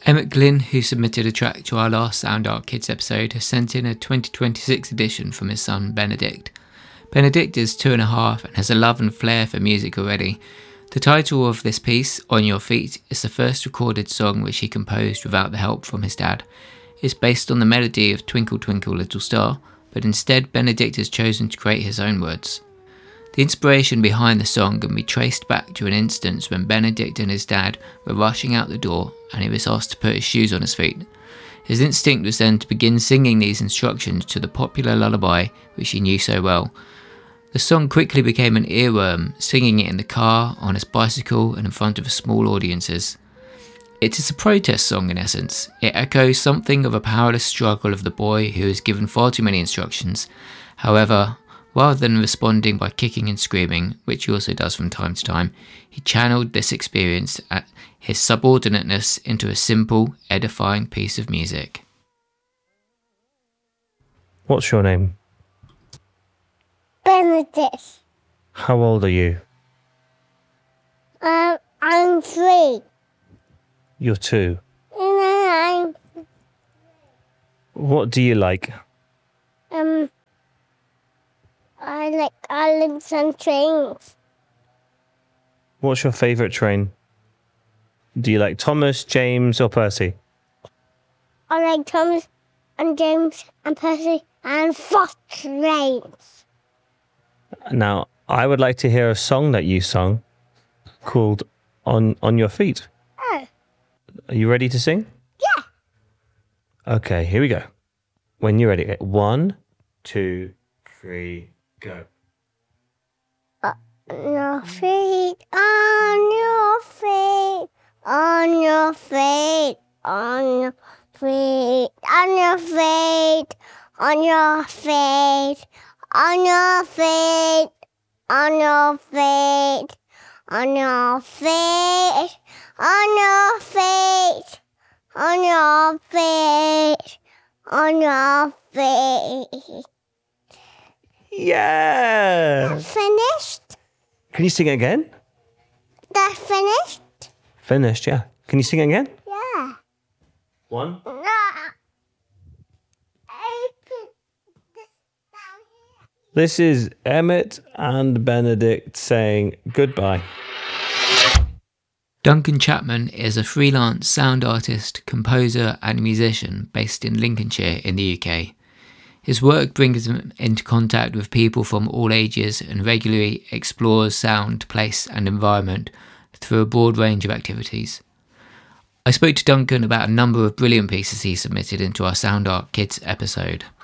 Emmett Glynn, who submitted a track to our last Sound Art Kids episode, has sent in a 2026 edition from his son Benedict. Benedict is 2.5 and has a love and flair for music already. The title of this piece, On Your Feet, is the first recorded song which he composed without the help from his dad. It's based on the melody of Twinkle Twinkle Little Star, but instead Benedict has chosen to create his own words. The inspiration behind the song can be traced back to an instance when Benedict and his dad were rushing out the door and he was asked to put his shoes on his feet. His instinct was then to begin singing these instructions to the popular lullaby which he knew so well. The song quickly became an earworm, singing it in the car, on his bicycle and in front of small audiences. It is a protest song in essence. It echoes something of a powerless struggle of the boy who is given far too many instructions. However, rather than responding by kicking and screaming, which he also does from time to time, he channeled this experience at his subordinateness into a simple, edifying piece of music. What's your name? Benedict. How old are you? I'm 3. You're 2. And What do you like? I like islands and trains. What's your favourite train? Do you like Thomas, James, or Percy? I like Thomas and James and Percy and fast trains. Now, I would like to hear a song that you sung called On Your Feet. Oh, Are you ready to sing? yeah. Okay, here we go. When you're ready. 1, 2, 3, go. On your feet, on your feet, on your feet, on your feet, on your feet, on your feet, on your feet, on your feet, on your feet, on your feet, on your feet, on your feet. Yeah! Finished? Can you sing it again? That finished? Finished, yeah. Can you sing it again? Yeah. 1. No. This is Emmett and Benedict saying goodbye. Duncan Chapman is a freelance sound artist, composer and musician based in Lincolnshire in the UK. His work brings him into contact with people from all ages and regularly explores sound, place and environment through a broad range of activities. I spoke to Duncan about a number of brilliant pieces he submitted into our Sound Art Kids episode.